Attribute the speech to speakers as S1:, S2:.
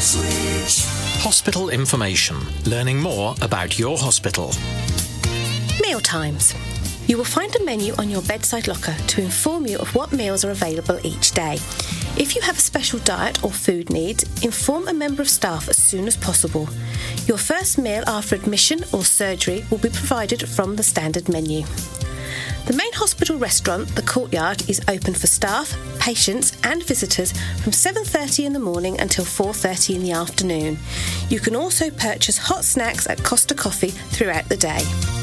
S1: Hospital information. Learning more about your hospital.
S2: Meal times. You will find a menu on your bedside locker to inform you of what meals are available each day. If you have a special diet or food needs, inform a member of staff as soon as possible. Your first meal after admission or surgery will be provided from the standard menu. The main hospital restaurant, The Courtyard, is open for staff, patients and visitors from 7:30 in the morning until 4:30 in the afternoon. You can also purchase hot snacks at Costa Coffee throughout the day.